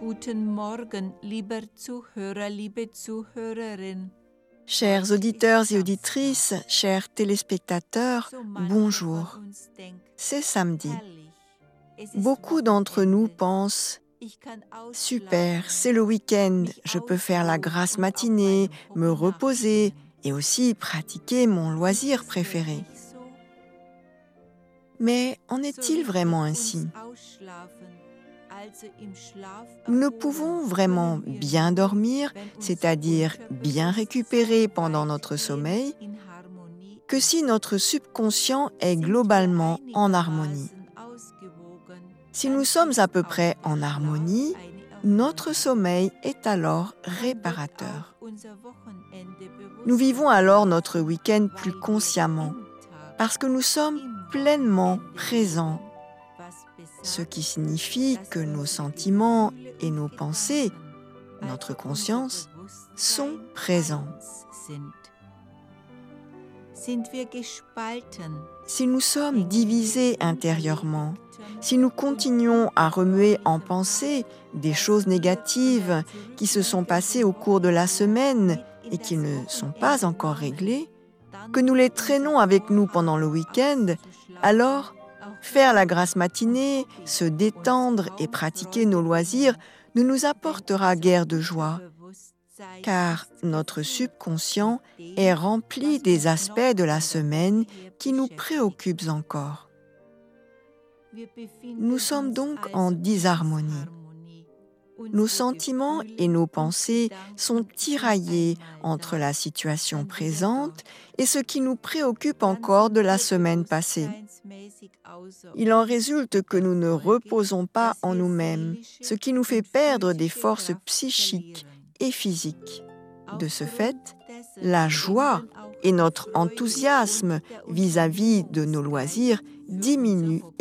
Guten Morgen, lieber Zuhörer, liebe Zuhörerin. Chers auditeurs et auditrices, chers téléspectateurs, bonjour. C'est samedi. Beaucoup d'entre nous pensent « Super, c'est le week-end, je peux faire la grasse matinée, me reposer et aussi pratiquer mon loisir préféré. » Mais en est-il vraiment ainsi ? Nous ne pouvons vraiment bien dormir, c'est-à-dire bien récupérer pendant notre sommeil, que si notre subconscient est globalement en harmonie. Si nous sommes à peu près en harmonie, notre sommeil est alors réparateur. Nous vivons alors notre week-end plus consciemment, parce que nous sommes pleinement présents, ce qui signifie que nos sentiments et nos pensées, notre conscience, sont présents. Si nous sommes divisés intérieurement, si nous continuons à remuer en pensée des choses négatives qui se sont passées au cours de la semaine et qui ne sont pas encore réglées, que nous les traînons avec nous pendant le week-end, alors faire la grasse matinée, se détendre et pratiquer nos loisirs ne nous apportera guère de joie, car notre subconscient est rempli des aspects de la semaine qui nous préoccupent encore. Nous sommes donc en disharmonie. Nos sentiments et nos pensées sont tiraillés entre la situation présente et ce qui nous préoccupe encore de la semaine passée. Il en résulte que nous ne reposons pas en nous-mêmes, ce qui nous fait perdre des forces psychiques et physiques. De ce fait, la joie et notre enthousiasme vis-à-vis de nos loisirs diminuent